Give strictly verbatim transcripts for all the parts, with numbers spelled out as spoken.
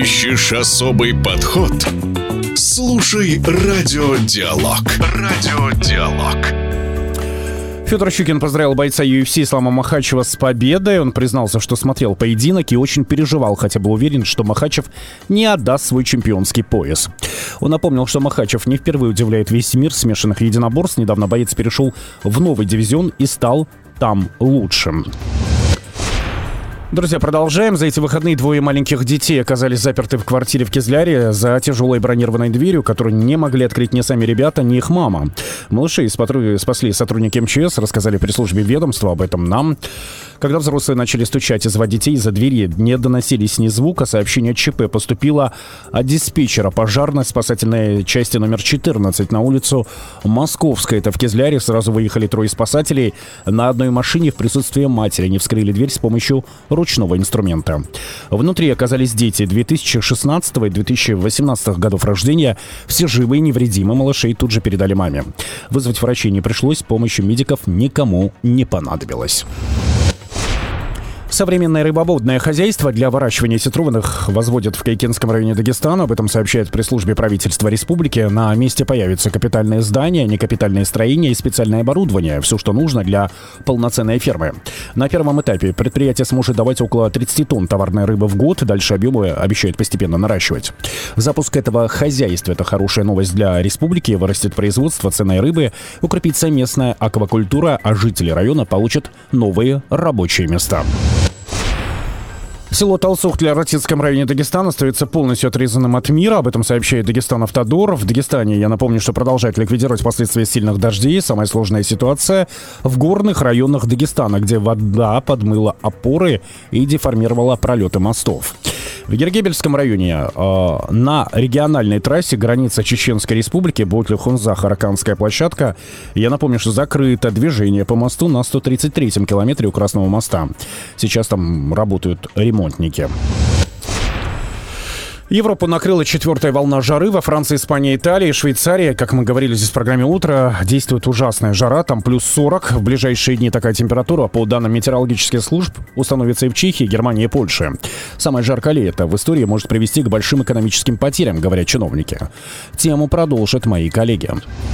Ищешь особый подход? Слушай Радиодиалог. Радиодиалог. Федор Щукин поздравил бойца ю эф си Ислама Махачева с победой. Он признался, что смотрел поединок и очень переживал, хотя был уверен, что Махачев не отдаст свой чемпионский пояс. Он напомнил, что Махачев не впервые удивляет весь мир смешанных единоборств. Недавно боец перешел в новый дивизион и стал там лучшим. Друзья, продолжаем. За эти выходные двое маленьких детей оказались заперты в квартире в Кизляре за тяжелой бронированной дверью, которую не могли открыть ни сами ребята, ни их мама. Малышей спасли сотрудники эм че эс, рассказали пресс-службе ведомства, об этом нам. Когда взрослые начали стучать и звать детей, из-за двери не доносились ни звука. Сообщение о ЧП поступило от диспетчера пожарной спасательной части номер четырнадцать на улицу Московская. Это в Кизляре. Сразу выехали трое спасателей на одной машине в присутствии матери. Они вскрыли дверь с помощью ручного инструмента. Внутри оказались дети две тысячи шестнадцатого и две тысячи восемнадцатого годов рождения. Все живы и невредимы. Малышей тут же передали маме. Вызвать врачей не пришлось. Помощи медиков никому не понадобилось. Современное рыбоводное хозяйство для выращивания сетрованных возводят в Кайкенском районе Дагестана. Об этом сообщает пресс-службе правительства республики. На месте появится капитальное здание, некапитальное строение и специальное оборудование. Все, что нужно для полноценной фермы. На первом этапе предприятие сможет давать около тридцать тонн товарной рыбы в год. Дальше объемы обещают постепенно наращивать. Запуск этого хозяйства – это хорошая новость для республики. Вырастет производство ценной рыбы, укрепится местная аквакультура, а жители района получат новые рабочие места. Село Талсух в Ратинском районе Дагестана остается полностью отрезанным от мира. Об этом сообщает Дагестан Автодор. В Дагестане, я напомню, что продолжает ликвидировать последствия сильных дождей. Самая сложная ситуация в горных районах Дагестана, где вода подмыла опоры и деформировала пролеты мостов. В Ергебельском районе э, на региональной трассе граница Чеченской Республики Ботлю-Хунзах-Араканская площадка. Я напомню, что закрыто движение по мосту на сто тридцать третьем километре у Красного моста. Сейчас там работают ремонтники. Европу накрыла четвертая волна жары. Во Франции, Испании, Италии, Швейцарии, как мы говорили здесь в программе «Утро», действует ужасная жара, там плюс сорок. В ближайшие дни такая температура, по данным метеорологических служб, установится и в Чехии, Германии и Польше. Самое жаркое лето в истории может привести к большим экономическим потерям, говорят чиновники. Тему продолжат мои коллеги.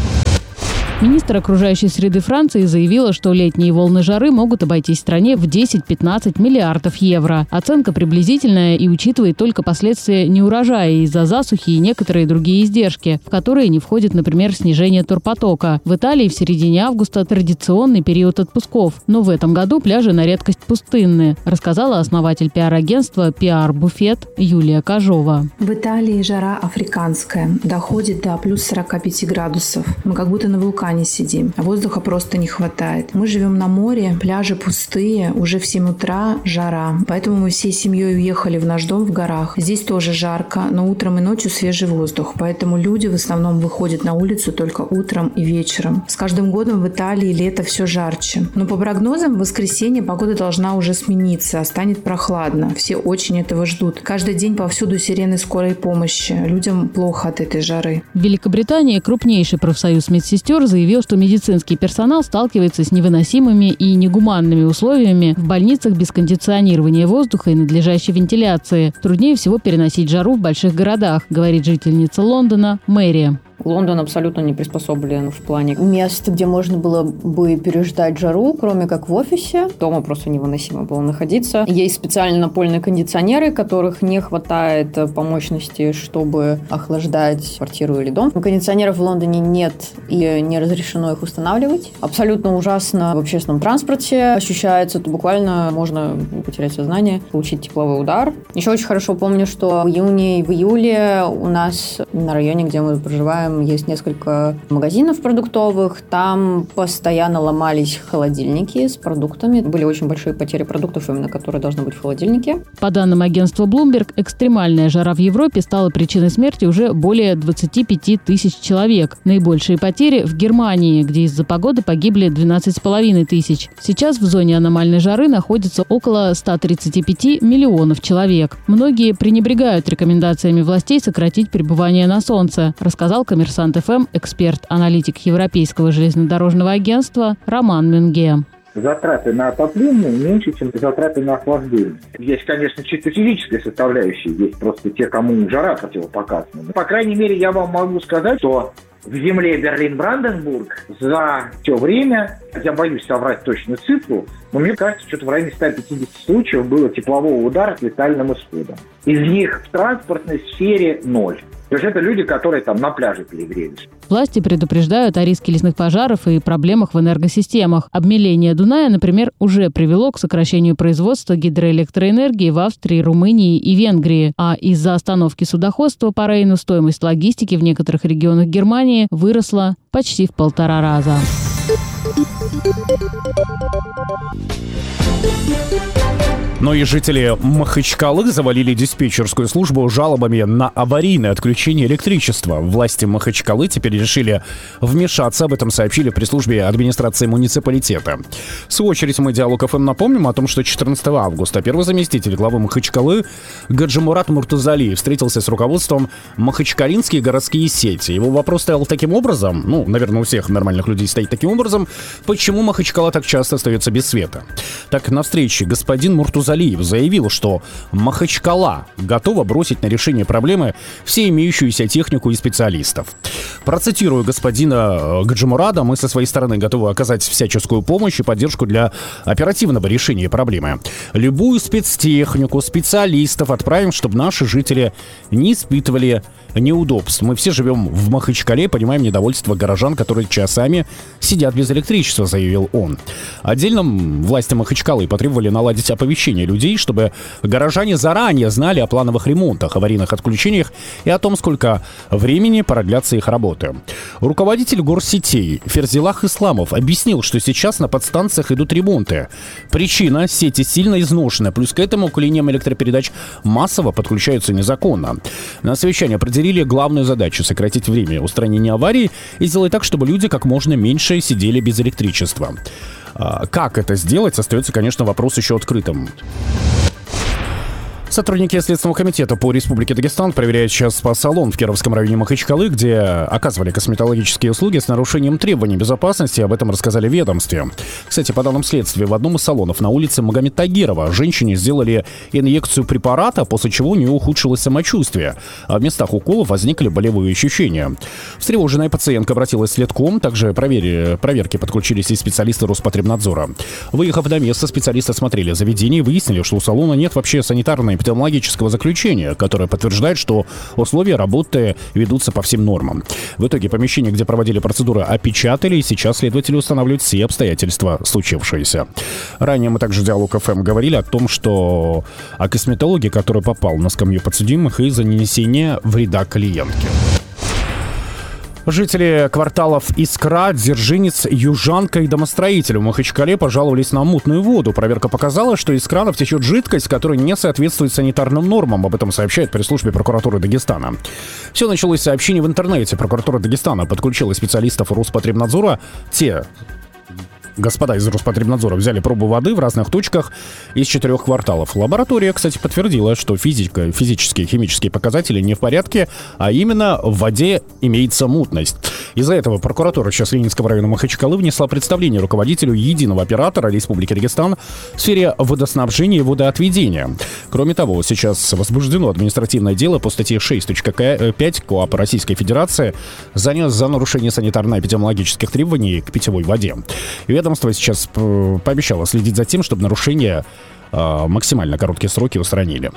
Министр окружающей среды Франции заявила, что летние волны жары могут обойтись стране в десять-пятнадцать миллиардов евро. Оценка приблизительная и учитывает только последствия неурожая из-за засухи и некоторые другие издержки, в которые не входит, например, снижение турпотока. В Италии в середине августа традиционный период отпусков, но в этом году пляжи на редкость пустынные, рассказала основатель пиар-агентства пи ар-буфет Юлия Кожова. В Италии жара африканская, доходит до плюс сорок пять градусов. Мы как будто на вулкане сидим, а воздуха просто не хватает. Мы живем на море, пляжи пустые, уже в семь утра жара. Поэтому мы всей семьей уехали в наш дом в горах. Здесь тоже жарко, но утром и ночью свежий воздух. Поэтому люди в основном выходят на улицу только утром и вечером. С каждым годом в Италии лето все жарче. Но по прогнозам в воскресенье погода должна уже смениться, а станет прохладно. Все очень этого ждут. Каждый день повсюду сирены скорой помощи. Людям плохо от этой жары. В Великобритании крупнейший профсоюз медсестер заявил, заявил, что медицинский персонал сталкивается с невыносимыми и негуманными условиями в больницах без кондиционирования воздуха и надлежащей вентиляции. Труднее всего переносить жару в больших городах, говорит жительница Лондона Мэри. Лондон абсолютно не приспособлен в плане мест, где можно было бы переждать жару, кроме как в офисе. Дома просто невыносимо было находиться. Есть специальные напольные кондиционеры, которых не хватает по мощности, чтобы охлаждать квартиру или дом. Кондиционеров в Лондоне нет и не разрешено их устанавливать. Абсолютно ужасно в общественном транспорте ощущается. То буквально можно потерять сознание, получить тепловой удар. Еще очень хорошо помню, что в июне и в июле у нас на районе, где мы проживаем, есть несколько магазинов продуктовых. Там постоянно ломались холодильники с продуктами. Были очень большие потери продуктов, именно которые должны быть в холодильнике. По данным агентства Bloomberg, экстремальная жара в Европе стала причиной смерти уже более двадцать пять тысяч человек. Наибольшие потери в Германии, где из-за погоды погибли двенадцать с половиной тысяч. Сейчас в зоне аномальной жары находится около ста тридцати пяти миллионов человек. Многие пренебрегают рекомендациями властей сократить пребывание на солнце, рассказал Коммерсант ФМ эксперт-аналитик Европейского железнодорожного агентства Роман Мюнге. затраты на отопление меньше, чем затраты на охлаждение. Есть, конечно, чисто физическая составляющая, есть просто те, кому жара противопоказана. По крайней мере, я вам могу сказать, что в земле Берлин-Бранденбург за все время, я боюсь соврать точную цифру, но мне кажется, что-то в районе ста пятидесяти случаев было теплового удара с летальным исходом. Из них в транспортной сфере ноль. То есть это люди, которые там на пляже перегрелись. Власти предупреждают о риске лесных пожаров и проблемах в энергосистемах. Обмеление Дуная, например, уже привело к сокращению производства гидроэлектроэнергии в Австрии, Румынии и Венгрии. А из-за остановки судоходства по Рейну стоимость логистики в некоторых регионах Германии выросла почти в полтора раза. Но и жители Махачкалы завалили диспетчерскую службу жалобами на аварийное отключение электричества. Власти Махачкалы теперь решили вмешаться. Об этом сообщили в пресс-службе администрации муниципалитета. В свою очередь мы Диалог ФМ напомним о том, что четырнадцатого августа первый заместитель главы Махачкалы Гаджимурат Муртазалиев встретился с руководством Махачкалинские городские сети. Его вопрос стоял таким образом, ну, наверное, у всех нормальных людей стоит таким образом, почему Махачкала так часто остается без света. Так, на встрече господин Муртазалиев заявил, что Махачкала готова бросить на решение проблемы все имеющуюся технику и специалистов. Процитирую господина Гаджимурада: мы со своей стороны готовы оказать всяческую помощь и поддержку для оперативного решения проблемы. Любую спецтехнику, специалистов отправим, чтобы наши жители не испытывали неудобств. Мы все живем в Махачкале, понимаем недовольство горожан, которые часами сидят без электричества, заявил он. Отдельно власти Махачкалы потребовали наладить оповещение людей, чтобы горожане заранее знали о плановых ремонтах, аварийных отключениях и о том, сколько времени продлятся их работы. Руководитель горсетей Ферзилах Исламов объяснил, что сейчас на подстанциях идут ремонты. Причина — сети сильно изношены, плюс к этому к линиям электропередач массово подключаются незаконно. На совещании определили главную задачу — сократить время устранения аварий и сделать так, чтобы люди как можно меньше сидели без электричества. Как это сделать, остается, конечно, вопрос еще открытым. Сотрудники Следственного комитета по Республике Дагестан проверяют сейчас спа-салон в Кировском районе Махачкалы, где оказывали косметологические услуги с нарушением требований безопасности. Об этом рассказали в ведомстве. Кстати, по данным следствия, в одном из салонов на улице Магомед Тагирова женщине сделали инъекцию препарата, после чего у нее ухудшилось самочувствие, а в местах уколов возникли болевые ощущения. Встревоженная пациентка обратилась в следком. Также проверили, проверки подключились и специалисты Роспотребнадзора. Выехав на место, специалисты осмотрели заведение и выяснили, что у салона нет вообще санитарной эпидемиологического заключения, которое подтверждает, что условия работы ведутся по всем нормам. В итоге помещение, где проводили процедуры, опечатали, и сейчас следователи устанавливают все обстоятельства случившиеся. Ранее мы также в Диалог ФМ говорили о том, что о косметологе, который попал на скамью подсудимых из-за нанесения вреда клиентке. Жители кварталов Искра, Дзержинец, Южанка и Домостроитель в Махачкале пожаловались на мутную воду. Проверка показала, что из кранов течет жидкость, которая не соответствует санитарным нормам. Об этом сообщает пресс-службе прокуратуры Дагестана. Все началось с сообщений в интернете. Прокуратура Дагестана подключила специалистов Роспотребнадзора. Те... Господа из Роспотребнадзора взяли пробу воды в разных точках из четырех кварталов. Лаборатория, кстати, подтвердила, что физика, физические и химические показатели не в порядке, а именно в воде имеется мутность. Из-за этого прокуратура сейчас Ленинского района Махачкалы внесла представление руководителю единого оператора Республики Дагестан в сфере водоснабжения и водоотведения. Кроме того, сейчас возбуждено административное дело по статье шесть точка пять КоАП Российской Федерации за нарушение санитарно-эпидемиологических требований к питьевой воде. Ведомство сейчас пообещало следить за тем, чтобы нарушения э, максимально короткие сроки устранили.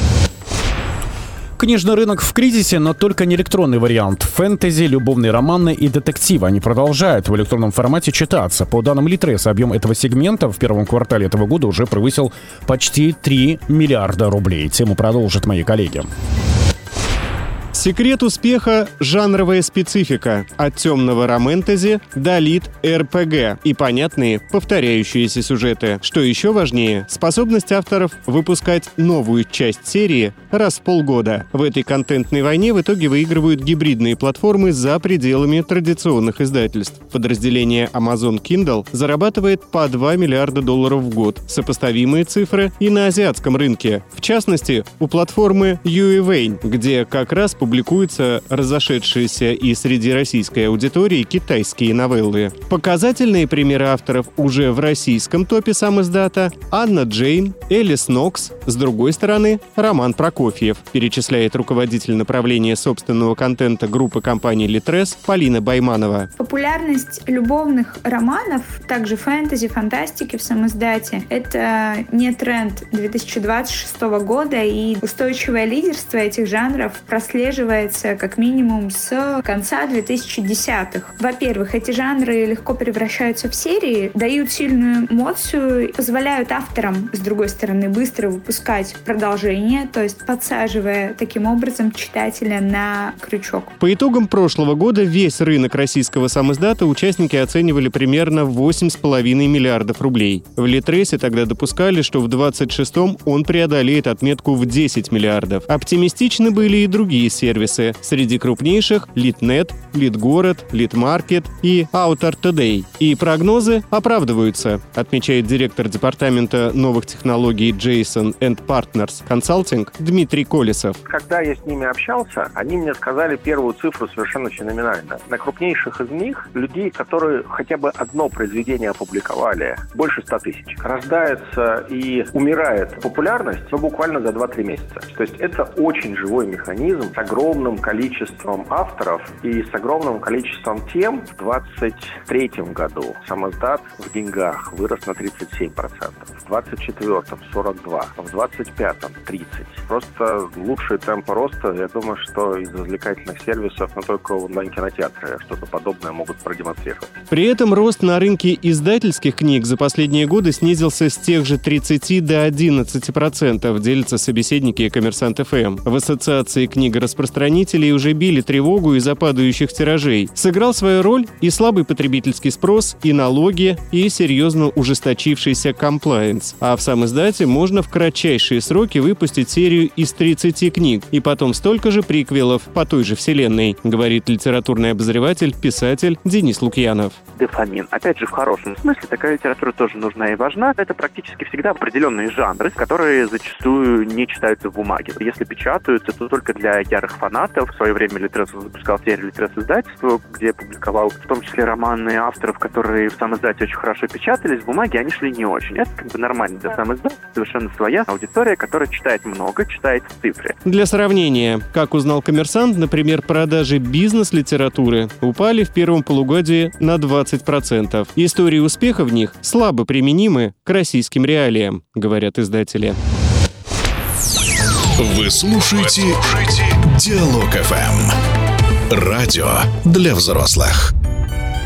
Книжный рынок в кризисе, но только не электронный вариант. Фэнтези, любовные романы и детективы. Они продолжают в электронном формате читаться. По данным Литрес, объем этого сегмента в первом квартале этого года уже превысил почти три миллиарда рублей. Тему продолжат мои коллеги. Секрет успеха – жанровая специфика. От темного романтези до лид-эр пи джи и понятные повторяющиеся сюжеты. Что еще важнее – способность авторов выпускать новую часть серии раз в полгода. В этой контентной войне в итоге выигрывают гибридные платформы за пределами традиционных издательств. Подразделение Amazon Kindle зарабатывает по два миллиарда долларов в год. Сопоставимые цифры и на азиатском рынке. В частности, у платформы Юэвейн, где как раз публикуются публикуются разошедшиеся и среди российской аудитории китайские новеллы. Показательные примеры авторов уже в российском топе самиздата — Анна Джейн, Элис Нокс, с другой стороны — Роман Прокофьев, перечисляет руководитель направления собственного контента группы компании Litres Полина Байманова. Популярность любовных романов, также фэнтези, фантастики в самиздате — это не тренд две тысячи двадцать шестого года, и устойчивое лидерство этих жанров прослеживается как минимум с конца две тысячи десятых. Во-первых, эти жанры легко превращаются в серии, дают сильную эмоцию, позволяют авторам, с другой стороны, быстро выпускать продолжение, то есть подсаживая таким образом читателя на крючок. По итогам прошлого года весь рынок российского самиздата участники оценивали примерно в восемь с половиной миллиардов рублей. В Литресе тогда допускали, что в двадцать шестом он преодолеет отметку в десять миллиардов. Оптимистичны были и другие сервисы. Среди крупнейших — Литнет, Литгород, Литмаркет и Outer Today. И прогнозы оправдываются, отмечает директор департамента новых технологий Jason энд Partners Consulting Дмитрий Колесов. Когда я с ними общался, они мне сказали первую цифру совершенно феноменально. На крупнейших из них людей, которые хотя бы одно произведение опубликовали, больше ста тысяч. Рождается и умирает популярность, ну, буквально за два-три месяца. То есть это очень живой механизм с огромным количеством авторов и с огромным количеством тем. В двадцать третьем году самиздат в деньгах вырос на тридцать семь процентов, в двадцать четвёртом — сорок два процента, в двадцать пятом — тридцать процентов. Просто лучшие темпы роста, я думаю, что из развлекательных сервисов, но только в онлайн-кинотеатры что-то подобное могут продемонстрировать. При этом рост на рынке издательских книг за последние годы снизился с тех же тридцати до одиннадцати процентов, делятся собеседники Коммерсант эф эм. В ассоциации книгораспространителей уже били тревогу из-за падающих тиражей. Сыграл свою роль и слабый потребительский спрос, и налоги, и серьезно ужесточившийся комплаенс. А в самиздате можно в кратчайшие сроки выпустить серию из тридцати книг, и потом столько же приквелов по той же вселенной, говорит литературный обозреватель, писатель Денис Лукьянов. Дофамин. Опять же, в хорошем смысле такая литература тоже нужна и важна. Это практически всегда определенные жанры, которые зачастую не читаются в бумаге. Если печатаются, то только для ярых фанатов. В свое время Литрес выпускал серию Литрес издательства, где публиковал в том числе романы авторов, которые в самиздате очень хорошо печатались. В бумаге они шли не очень. Это как бы нормально для самиздата. Совершенно своя аудитория, которая читает много, читает в цифре. Для сравнения, как узнал Коммерсант, например, продажи бизнес-литературы упали в первом полугодии на двадцать процентов. Истории успеха в них слабо применимы к российским реалиям, говорят издатели. Вы слушаете Диалог эф эм. Радио для взрослых.